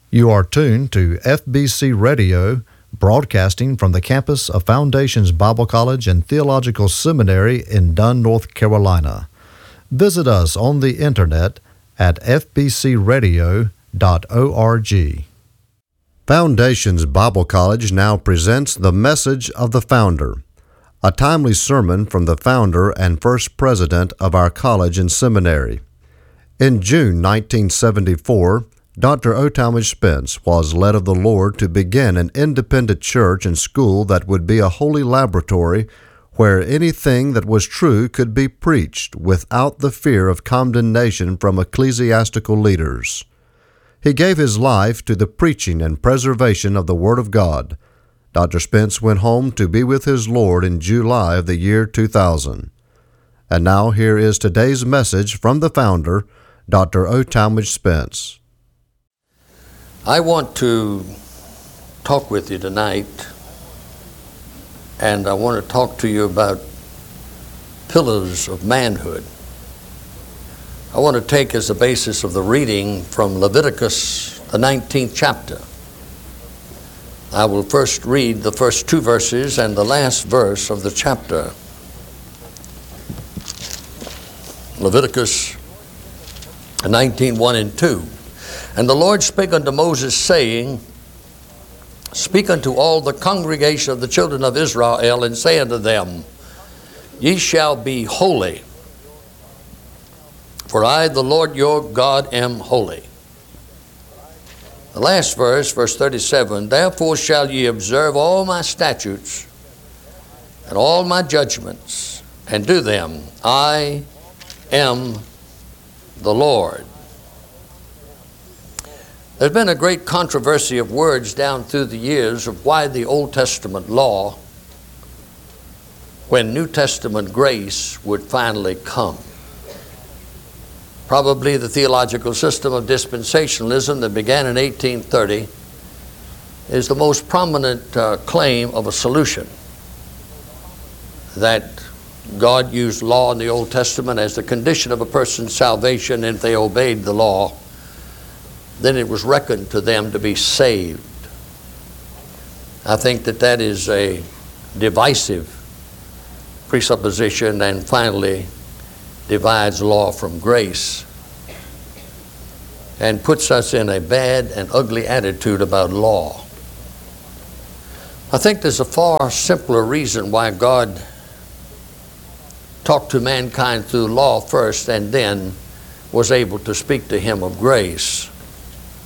You are tuned to FBC Radio, broadcasting from the campus of Foundations Bible College and Theological Seminary in Dunn, North Carolina. Visit us on the internet at fbcradio.org. Foundations Bible College now presents The Message of the Founder, a timely sermon from the founder and first president of our college and seminary. In June 1974, Dr. O. Talmage Spence was led of the Lord to begin an independent church and school that would be a holy laboratory where anything that was true could be preached without the fear of condemnation from ecclesiastical leaders. He gave his life to the preaching and preservation of the Word of God. Dr. Spence went home to be with his Lord in July of the year 2000. And now here is today's message from the founder, Dr. O. Talmage Spence. I want to talk with you tonight, and I want to talk to you about pillars of manhood. I want to take as a basis of the reading from Leviticus, the 19th chapter. I will first read the first two verses and the last verse of the chapter. Leviticus 19:1 and 2. And the Lord spake unto Moses, saying, Speak unto all the congregation of the children of Israel, and say unto them, Ye shall be holy, for I, the Lord your God, am holy. The last verse, verse 37, Therefore shall ye observe all my statutes and all my judgments, and do them. I am the Lord. There's been a great controversy of words down through the years of why the Old Testament law, when New Testament grace would finally come. Probably the theological system of dispensationalism that began in 1830 is the most prominent claim of a solution, that God used law in the Old Testament as the condition of a person's salvation, and if they obeyed the law, then it was reckoned to them to be saved. I think that that is a divisive presupposition and finally divides law from grace and puts us in a bad and ugly attitude about law. I think there's a far simpler reason why God talked to mankind through law first and then was able to speak to him of grace.